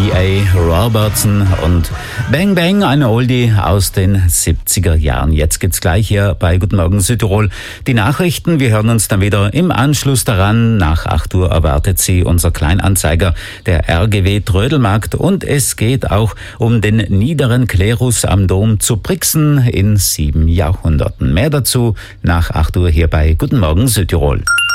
B.A. Robertson und Bang Bang, ein Oldie aus den 70er Jahren. Jetzt geht's gleich hier bei Guten Morgen Südtirol die Nachrichten. Wir hören uns dann wieder im Anschluss daran. Nach 8 Uhr erwartet Sie unser Kleinanzeiger, der RGW Trödelmarkt. Und es geht auch um den niederen Klerus am Dom zu Brixen in 7 Jahrhunderten. Mehr dazu nach 8 Uhr hier bei Guten Morgen Südtirol.